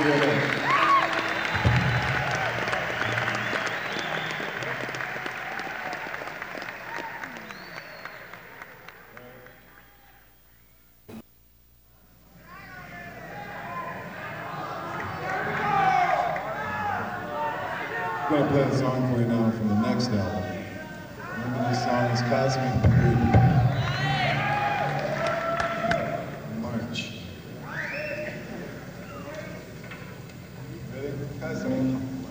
I'm gonna play a song for you now from the next album. Remember this song is Cosmic Debris. March. Ready? Cosmic.